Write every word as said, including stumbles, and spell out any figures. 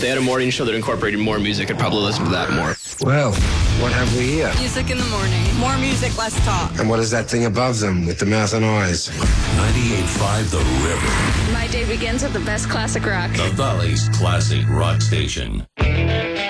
they had a morning show that incorporated more music, I'd probably listen to that more. Well, what have we here? Music in the morning. More music, less talk. And what is that thing above them with the mouth and eyes? ninety-eight point five The River. My day begins with the best classic rock. The Valley's classic rock station.